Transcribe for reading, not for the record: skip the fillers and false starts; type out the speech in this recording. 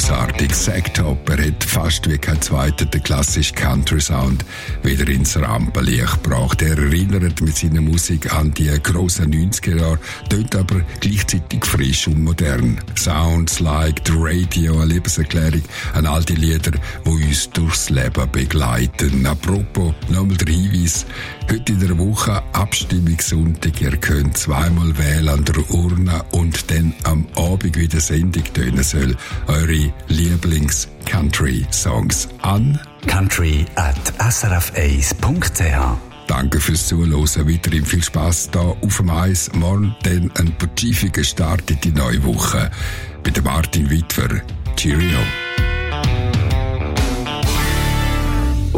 grossartig. Sagtop, er hat fast wie kein zweiter den klassischen Country-Sound wieder ins Rampenlicht gebracht. Er erinnert mit seiner Musik an die grossen 90er-Jahre, tönt aber gleichzeitig frisch und modern. Sounds like the Radio, eine Liebeserklärung an all die Lieder, die uns durchs Leben begleiten. Apropos, nochmal der Hinweis, heute in der Woche Abstimmungssonntag. Ihr könnt zweimal wählen an der Urne und dann am Abend, wie die Sendung tönen soll, eure Lieblings-Country-Songs an country@srf1.ch. Danke fürs Zuhören. Weiterhin viel Spass hier auf dem Eis. Morgen dann ein pazifischer Start in die neue Woche. Bei der Martin Witwer. Cheerio.